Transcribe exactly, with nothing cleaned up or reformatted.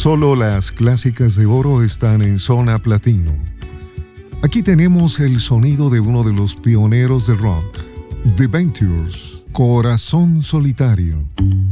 Solo las clásicas de oro están en Zona Platino. Aquí tenemos el sonido de uno de los pioneros del rock, The Ventures, Corazón Solitario.